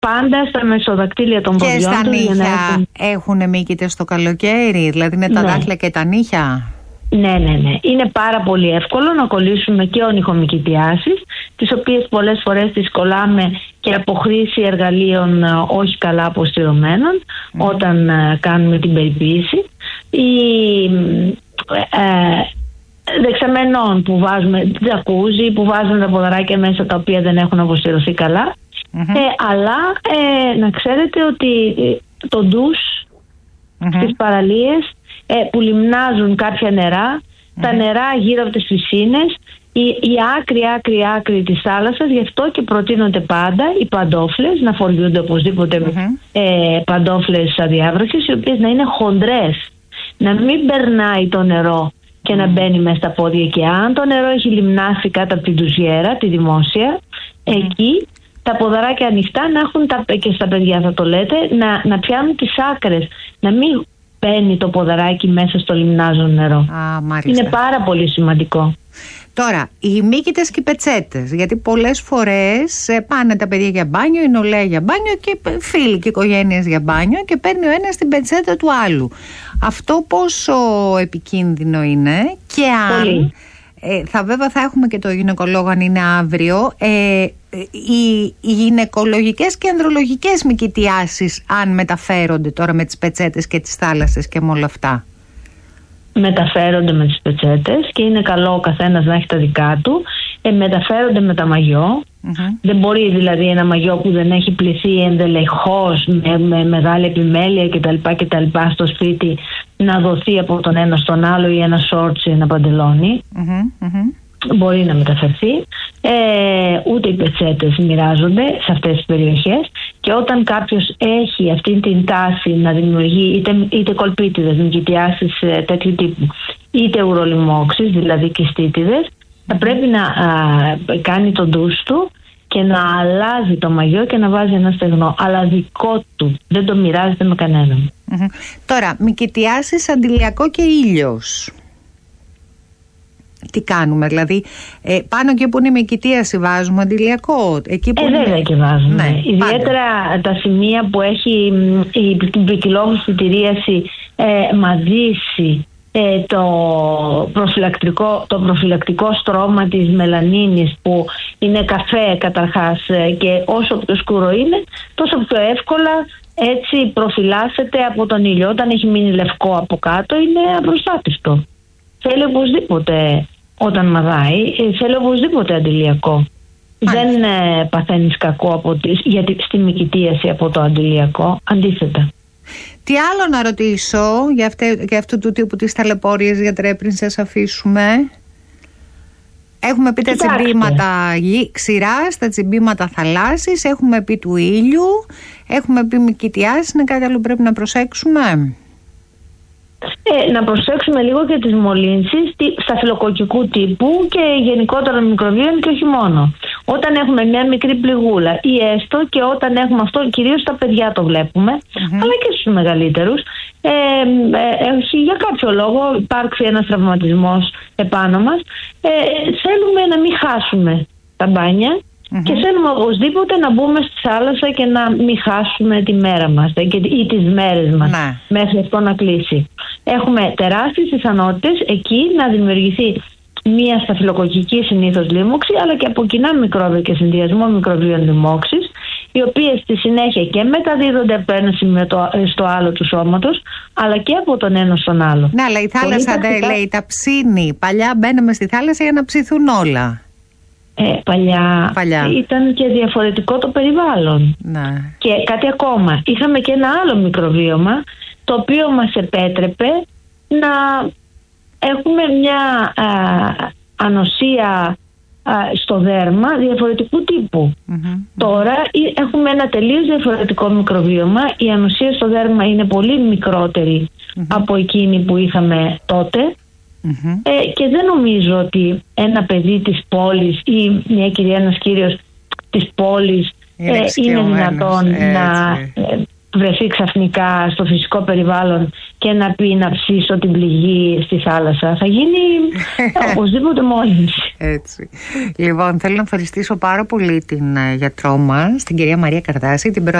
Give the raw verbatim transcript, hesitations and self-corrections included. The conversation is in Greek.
πάντα στα μεσοδακτήλια των ποδιών τους. Και στα νύχια έχουν, έχουν μύκητες το καλοκαίρι, δηλαδή είναι τα ναι. δάχτυλα και τα νύχια. Ναι, ναι, ναι. Είναι πάρα πολύ εύκολο να κολλήσουμε και ονυχομυκητιάσεις, τις οποίες πολλές φορές τις κολλάμε και από χρήση εργαλείων όχι καλά αποστηρωμένων mm. όταν uh, κάνουμε την περιποίηση. Ή ε, δεξαμενών που βάζουμε τζακούζι, που βάζουμε τα ποδαράκια μέσα τα οποία δεν έχουν αποστηρωθεί καλά. Mm-hmm. Ε, αλλά ε, να ξέρετε ότι το ντους mm-hmm. στις παραλίες ε, που λιμνάζουν κάποια νερά, mm-hmm. τα νερά γύρω από τις πισίνες, η, η άκρη άκρη άκρη της θάλασσας, γι' αυτό και προτείνονται πάντα οι παντόφλες, να φοριούνται οπωσδήποτε mm-hmm. ε, παντόφλες αδιάβροχες, οι οποίες να είναι χοντρές, να μην περνάει το νερό και mm. να μπαίνει μέσα στα πόδια. Και αν το νερό έχει λιμνάσει κάτω από την ντουζιέρα, τη δημόσια, mm. εκεί τα ποδαράκια ανοιχτά να έχουν, τα, και στα παιδιά θα το λέτε, να, να πιάνουν τις άκρες, να μην μπαίνει το ποδαράκι μέσα στο λιμνάζον νερό. Α, είναι πάρα πολύ σημαντικό. Τώρα, οι μύκητες και οι πετσέτες, γιατί πολλές φορές πάνε τα παιδιά για μπάνιο, η νεολαία για μπάνιο και φίλοι και οικογένειες για μπάνιο και παίρνει ο ένας την πετσέτα του άλλου. Αυτό πόσο επικίνδυνο είναι και αν... Ε, θα βέβαια θα έχουμε και το γυναικολόγο αν είναι αύριο. Ε, οι, οι γυναικολογικές και ανδρολογικές μυκητιάσεις αν μεταφέρονται τώρα με τις πετσέτες και τις θάλασσες και με όλα αυτά. Μεταφέρονται με τις πετσέτες και είναι καλό ο καθένας να έχει τα δικά του. Ε, μεταφέρονται με τα μαγιό. Mm-hmm. Δεν μπορεί δηλαδή ένα μαγιό που δεν έχει πληθεί ενδελεχώς με, με μεγάλη επιμέλεια κτλ, κτλ στο σπίτι να δοθεί από τον ένα στον άλλο ή ένα σόρτσι ή ένα παντελόνι. Mm-hmm. Mm-hmm. Μπορεί να μεταφερθεί. Ε, ούτε οι πετσέτες μοιράζονται σε αυτές τις περιοχές και όταν κάποιος έχει αυτή την τάση να δημιουργεί είτε, είτε κολπίτιδες, μυκητιάσεις τέτοιου τύπου, είτε ουρολιμόξεις, δηλαδή κιστίτιδες, θα πρέπει να α, κάνει τον ντους του και να αλλάζει το μαγιό και να βάζει ένα στεγνό, αλλά δικό του, δεν το μοιράζεται με κανέναν. Mm-hmm. Τώρα, μυκητιάσεις, αντιλιακό και ήλιος. Τι κάνουμε, δηλαδή ε, πάνω εκεί που είναι η μυκητίαση βάζουμε αντιλιακό? Εκεί που ε, είναι... βέβαια και βάζουμε. Ναι, ιδιαίτερα πάντα. Τα σημεία που έχει η ποικιλόμορφη φυτηρίαση ε, μαζίσει ε, το, προφυλακτικό, το προφυλακτικό στρώμα της μελανίνης που είναι καφέ καταρχάς ε, και όσο πιο σκούρο είναι τόσο πιο εύκολα έτσι προφυλάσσεται από τον ήλιο. Όταν έχει μείνει λευκό από κάτω είναι απροστάτευτο. Θέλει οπωσδήποτε όταν μαδάει, θέλει οπωσδήποτε αντιλιακό. Μάλιστα. Δεν ε, παθαίνεις κακό από τη, γιατί στη μυκητίαση από το αντιλιακό, αντίθετα. Τι άλλο να ρωτήσω για, αυτέ, για αυτού του τύπου τις ταλαιπώριες, γιατρέ, πριν σας αφήσουμε? Έχουμε πει τα τσιμπήματα ξηράς, τα τσιμπήματα θαλάσσης, έχουμε πει του ήλιου, έχουμε πει μυκητιάσεις. Είναι κάτι άλλο πρέπει να προσέξουμε? Ε, να προσέξουμε λίγο και τις μολύνσεις σταφυλοκοκκικού τύπου και γενικότερα μικροβίων και όχι μόνο. Όταν έχουμε μια μικρή πληγούλα ή έστω και όταν έχουμε αυτό, κυρίως στα παιδιά το βλέπουμε, mm-hmm. αλλά και στους μεγαλύτερους, ε, ε, έχει για κάποιο λόγο υπάρξει ένας τραυματισμός επάνω μας, ε, θέλουμε να μην χάσουμε τα μπάνια. Mm-hmm. Και θέλουμε οπωσδήποτε να μπούμε στη θάλασσα και να μην χάσουμε τη μέρα μας ή τις μέρες μας mm-hmm. μέχρι αυτό να κλείσει. Έχουμε τεράστιες πιθανότητες εκεί να δημιουργηθεί μία σταφυλοκοκκική συνήθως λίμωξη, αλλά και από κοινά μικρόβια και συνδυασμό μικροβίων λίμωξης, οι οποίες στη συνέχεια και μεταδίδονται από το ένα σημείο στο άλλο του σώματος, αλλά και από τον ένα στον άλλο. Ναι, αλλά η θάλασσα δεν τακτικά... λέει τα ψήνει. Παλιά μπαίναμε στη θάλασσα για να ψηθούν όλα. Ε, παλιά, παλιά ήταν και διαφορετικό το περιβάλλον. Ναι. Και κάτι ακόμα, είχαμε και ένα άλλο μικροβίωμα το οποίο μας επέτρεπε να έχουμε μια α, ανοσία α, στο δέρμα διαφορετικού τύπου. Mm-hmm. Τώρα έχουμε ένα τελείως διαφορετικό μικροβίωμα. Η ανοσία στο δέρμα είναι πολύ μικρότερη mm-hmm. από εκείνη που είχαμε τότε. Mm-hmm. Ε, και δεν νομίζω ότι ένα παιδί της πόλης ή μια κυρία, ένας κύριος της πόλης είναι, ε, είναι δυνατόν έτσι να ε, βρεθεί ξαφνικά στο φυσικό περιβάλλον και να πει να ψήσω την πληγή στη θάλασσα. Θα γίνει οπωσδήποτε μόλυνση. Έτσι. Λοιπόν, θέλω να ευχαριστήσω πάρα πολύ την γιατρό μας, την κυρία Μαρία Καρδάση, την